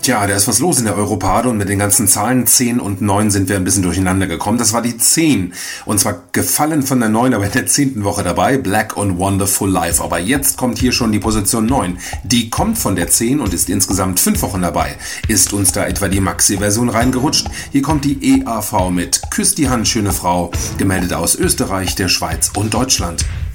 Tja, da ist was los in der Europade und mit den ganzen Zahlen 10 und 9 sind wir ein bisschen durcheinander gekommen. Das war die 10 und zwar gefallen von der 9, aber in der 10. Woche dabei, Black und Wonderful Life. Aber jetzt kommt hier schon die Position 9. Die kommt von der 10 und ist insgesamt 5 Wochen dabei. Ist uns da etwa die Maxi-Version reingerutscht? Hier kommt die EAV mit Küss die Hand, schöne Frau, gemeldet aus Österreich, der Schweiz und Deutschland.